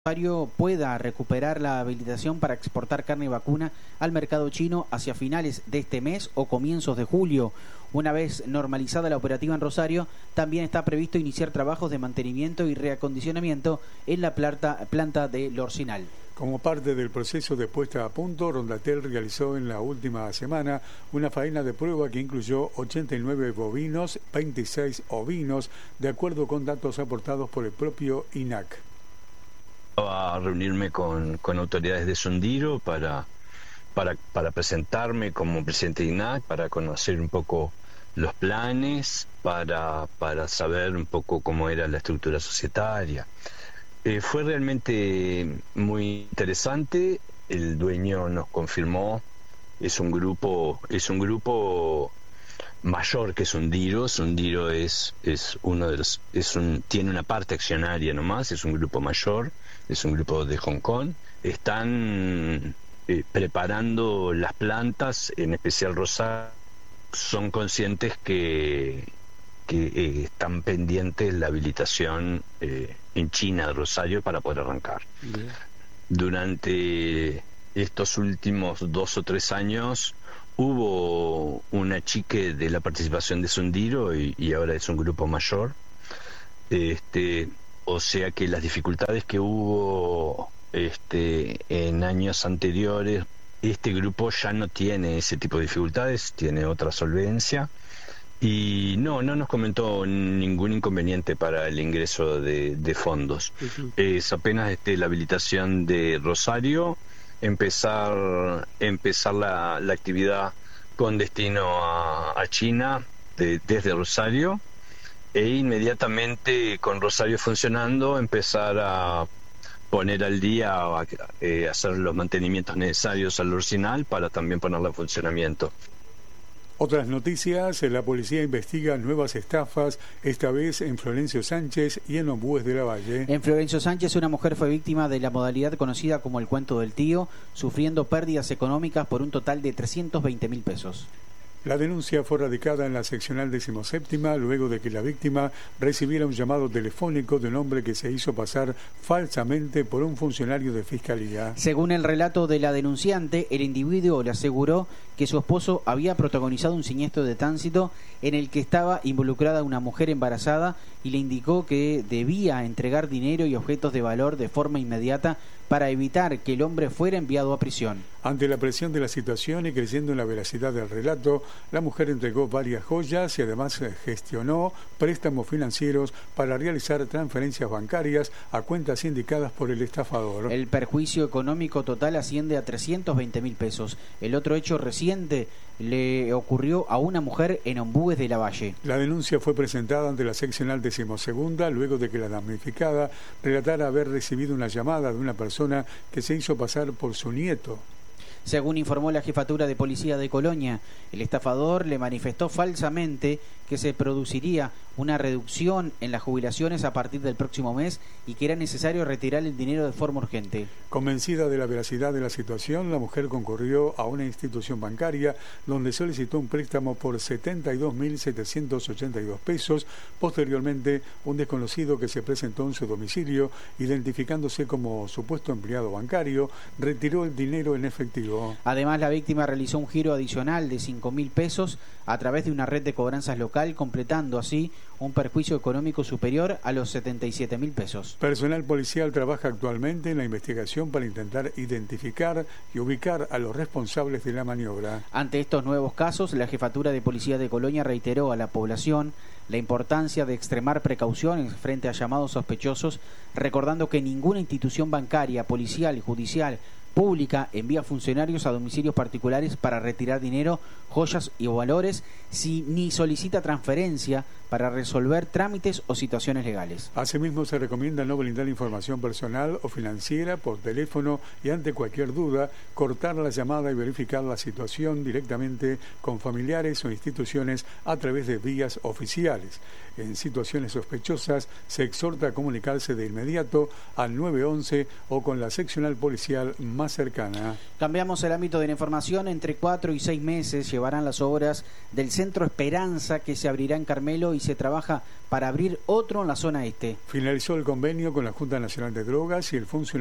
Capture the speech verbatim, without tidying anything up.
Rosario pueda recuperar la habilitación para exportar carne vacuna al mercado chino hacia finales de este mes o comienzos de julio. Una vez normalizada la operativa en Rosario, también está previsto iniciar trabajos de mantenimiento y reacondicionamiento en la planta, planta de Lorcinal. Como parte del proceso de puesta a punto, Rondatel realizó en la última semana una faena de prueba que incluyó ochenta y nueve bovinos, veintiséis ovinos, de acuerdo con datos aportados por el propio I N A C. A reunirme con, con autoridades de Sondiro para, para, para presentarme como presidente de I N A C, para conocer un poco los planes, para, para saber un poco cómo era la estructura societaria. Eh, fue realmente muy interesante. El dueño nos confirmó, es un grupo, es un grupo mayor que Sondiro. Sondiro es, es uno de los, es un, tiene una parte accionaria nomás, es un grupo mayor, es un grupo de Hong Kong. Están eh, preparando las plantas, en especial Rosario. Son conscientes que, que eh, están pendientes la habilitación eh, en China de Rosario para poder arrancar. Bien. Durante estos últimos dos o tres años hubo una chique de la participación de Sondiro y, y ahora es un grupo mayor. Este, o sea que las dificultades que hubo este, en años anteriores, este grupo ya no tiene ese tipo de dificultades, tiene otra solvencia. Y no, no nos comentó ningún inconveniente para el ingreso de, de fondos. Uh-huh. Es apenas este, la habilitación de Rosario, empezar, empezar la, la actividad con destino a, a China de, desde Rosario, e inmediatamente con Rosario funcionando empezar a poner al día, a, eh, hacer los mantenimientos necesarios al Lorcinal para también ponerlo en funcionamiento. Otras noticias, la policía investiga nuevas estafas, esta vez en Florencio Sánchez y en Ombúes de la Valle. En Florencio Sánchez, una mujer fue víctima de la modalidad conocida como el cuento del tío, sufriendo pérdidas económicas por un total de trescientos veinte mil pesos. La denuncia fue radicada en la seccional decimoséptima luego de que la víctima recibiera un llamado telefónico de un hombre que se hizo pasar falsamente por un funcionario de fiscalía. Según el relato de la denunciante, el individuo le aseguró que su esposo había protagonizado un siniestro de tránsito en el que estaba involucrada una mujer embarazada y le indicó que debía entregar dinero y objetos de valor de forma inmediata para evitar que el hombre fuera enviado a prisión. Ante la presión de la situación y creyendo en la veracidad del relato, la mujer entregó varias joyas y además gestionó préstamos financieros para realizar transferencias bancarias a cuentas indicadas por el estafador. El perjuicio económico total asciende a trescientos veinte mil pesos. El otro hecho reciente le ocurrió a una mujer en Ombúes de la Valle. La denuncia fue presentada ante la seccional decimosegunda luego de que la damnificada relatara haber recibido una llamada de una persona que se hizo pasar por su nieto. Según informó la Jefatura de Policía de Colonia, el estafador le manifestó falsamente que se produciría una reducción en las jubilaciones a partir del próximo mes y que era necesario retirar el dinero de forma urgente. Convencida de la veracidad de la situación, la mujer concurrió a una institución bancaria donde solicitó un préstamo por setenta y dos mil setecientos ochenta y dos pesos. Posteriormente, un desconocido que se presentó en su domicilio, identificándose como supuesto empleado bancario, retiró el dinero en efectivo. Además, la víctima realizó un giro adicional de cinco mil pesos a través de una red de cobranzas local, completando así un perjuicio económico superior a los setenta y siete mil pesos. Personal policial trabaja actualmente en la investigación para intentar identificar y ubicar a los responsables de la maniobra. Ante estos nuevos casos, la Jefatura de Policía de Colonia reiteró a la población la importancia de extremar precauciones frente a llamados sospechosos, recordando que ninguna institución bancaria, policial y judicial pública envía funcionarios a domicilios particulares para retirar dinero, joyas y valores, si, ni solicita transferencia para resolver trámites o situaciones legales. Asimismo, se recomienda no brindar información personal o financiera por teléfono y ante cualquier duda, cortar la llamada y verificar la situación directamente con familiares o instituciones a través de vías oficiales. En situaciones sospechosas, se exhorta a comunicarse de inmediato al nueve once o con la seccional policial más más cercana. Cambiamos el ámbito de la información. Entre cuatro y seis meses llevarán las obras del Centro Esperanza, que se abrirá en Carmelo, y se trabaja para abrir otro en la zona este. Finalizó el convenio con la Junta Nacional de Drogas y el funcionamiento